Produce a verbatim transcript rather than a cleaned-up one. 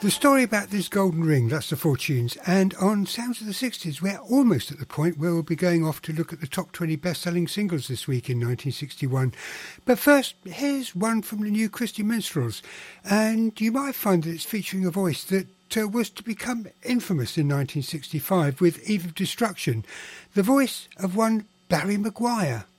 The story about this golden ring, that's the four tunes, and on Sounds of the sixties, we're almost at the point where we'll be going off to look at the top twenty best-selling singles this week in nineteen sixty-one. But first, here's one from the New Christy Minstrels, and you might find that it's featuring a voice that uh, was to become infamous in nineteen sixty-five with Eve of Destruction, the voice of one Barry Maguire.